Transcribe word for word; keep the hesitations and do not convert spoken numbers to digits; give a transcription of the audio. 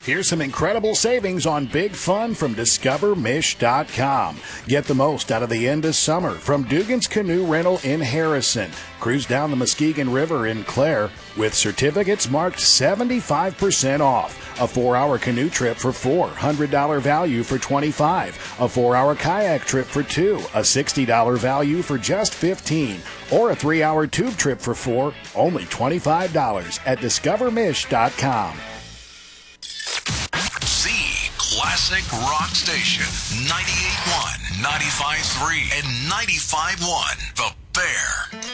Here's some incredible savings on big fun from discover mish dot com. Get the most out of the end of summer from Dugan's Canoe Rental in Harrison. Cruise down the Muskegon River in Clare with certificates marked seventy-five percent off. A four-hour canoe trip for four, one hundred dollars value for twenty-five dollars. A four-hour kayak trip for two, a sixty dollars value for just fifteen dollars. Or a three-hour tube trip for four, only twenty-five dollars at discover mish dot com. Classic Rock Station, ninety-eight point one, ninety-five point three, and ninety-five point one. The Bear.